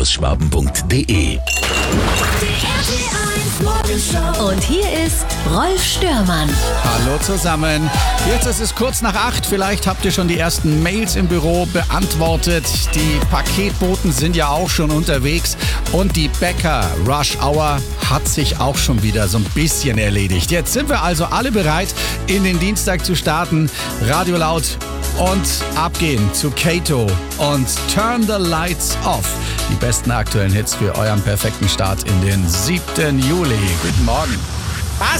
radio-schwaben.de. Und hier ist Rolf Störmann. Hallo zusammen. Jetzt ist es kurz nach 8. Vielleicht habt ihr schon die ersten Mails im Büro beantwortet. Die Paketboten sind ja auch schon unterwegs. Und die Bäcker-Rush-Hour hat sich auch schon wieder so ein bisschen erledigt. Jetzt sind wir also alle bereit, in den Dienstag zu starten. Radio laut und abgehen zu Kato und Turn the Lights Off. Die besten aktuellen Hits für euren perfekten Start in den 7. Juli. Guten Morgen.